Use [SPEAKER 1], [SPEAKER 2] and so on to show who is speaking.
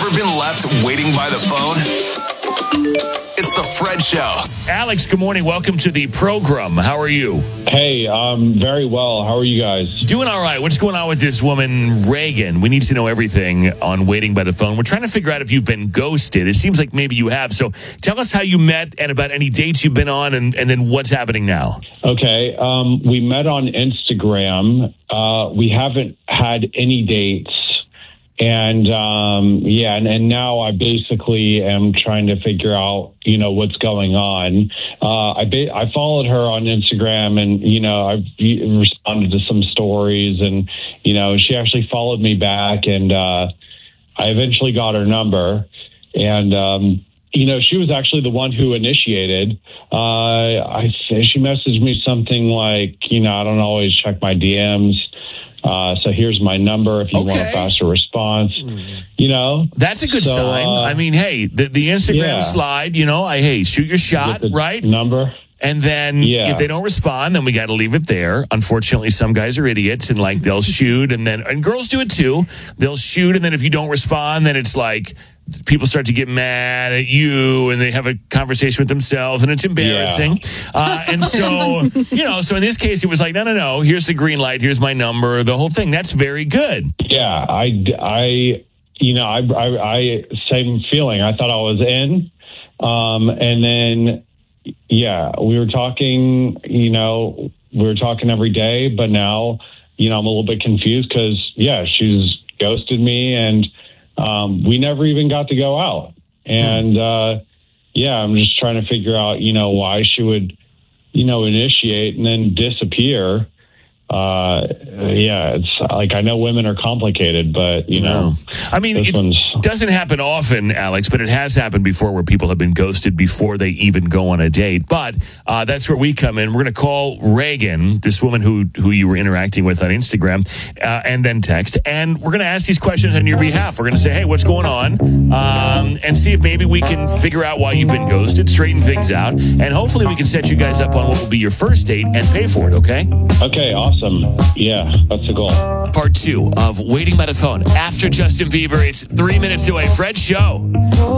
[SPEAKER 1] Ever been left waiting by the phone? It's the Fred Show.
[SPEAKER 2] Alex, good morning. Welcome to the program. How are you?
[SPEAKER 3] Hey, very well. How are you guys?
[SPEAKER 2] Doing all right. What's going on with this woman, Reagan? We need to know everything on waiting by the phone. We're trying to figure out if you've been ghosted. It seems like maybe you have. So tell us how you met and about any dates you've been on and then what's happening now.
[SPEAKER 3] Okay. We met on Instagram. We haven't had any dates. And and now I basically am trying to figure out, what's going on. I followed her on Instagram, and I've responded to some stories, and she actually followed me back, and I eventually got her number, and she was actually the one who initiated. She messaged me something like, I don't always check my DMs. So here's my number if you want a faster response.
[SPEAKER 2] That's a good sign. I mean, hey, the Instagram slide, shoot your shot, right?
[SPEAKER 3] Number.
[SPEAKER 2] And then if they don't respond, then we got to leave it there. Unfortunately, some guys are idiots and they'll shoot and girls do it too. They'll shoot. And then if you don't respond, then it's like people start to get mad at you and they have a conversation with themselves and it's embarrassing. And so, so in this case, it was like, no, here's the green light. Here's my number, the whole thing. That's very good.
[SPEAKER 3] Yeah. I same feeling. I thought I was in. And then, we were talking, every day, but now, I'm a little bit confused because, she's ghosted me and we never even got to go out. And, I'm just trying to figure out, why she would, initiate and then disappear. It's like, I know women are complicated, but,
[SPEAKER 2] I mean, it doesn't happen often, Alex, but it has happened before where people have been ghosted before they even go on a date. But that's where we come in. We're going to call Reagan, this woman who you were interacting with on Instagram, and then text. And we're going to ask these questions on your behalf. We're going to say, hey, what's going on? And see if maybe we can figure out why you've been ghosted, straighten things out. And hopefully we can set you guys up on what will be your first date and pay for it, okay?
[SPEAKER 3] Okay, awesome. Yeah, that's the goal.
[SPEAKER 2] Part 2 of Waiting by the Phone. After Justin Bieber, it's 3 minutes away. Fred Show.